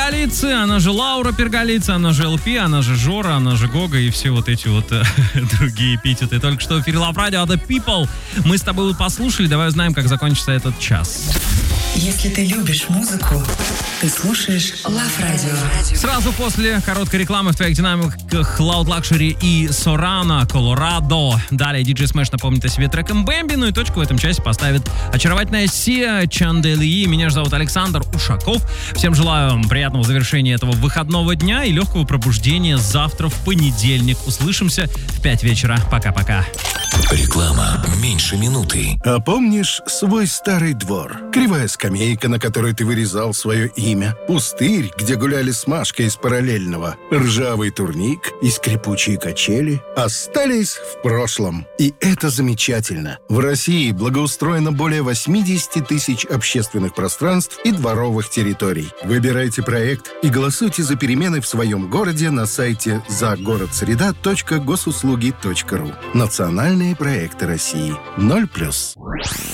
Перголицы, она же Лаура Перголицы, она же ЛП, она же Жора, она же Гога и все вот эти вот другие эпитеты. Только что эфир Love Radio, The People. Мы с тобой послушали, давай узнаем, как закончится этот час. Если ты любишь музыку, ты слушаешь Love Radio. Сразу после короткой рекламы в твоих динамиках Loud Luxury и Sorana, Colorado. Далее DJ Smash напомнит о себе треком Бэмби, ну и точку в этом часе поставит очаровательная Сия Чанделии. Меня же зовут Александр Ушаков. Всем желаю приятного завершения этого выходного дня и легкого пробуждения завтра в понедельник. Услышимся в 5 вечера. Пока-пока. Реклама меньше минуты. А помнишь свой старый двор? Кривая скамейка, на которой ты вырезал свое имя. Пустырь, где гуляли с Машкой из параллельного. Ржавый турник и скрипучие качели остались в прошлом. И это замечательно. В России благоустроено более 80 тысяч общественных пространств и дворовых территорий. Выбирайте проект и голосуйте за перемены в своем городе на сайте загородсреда.госуслуги.ру. Национальные проекты России. 0+.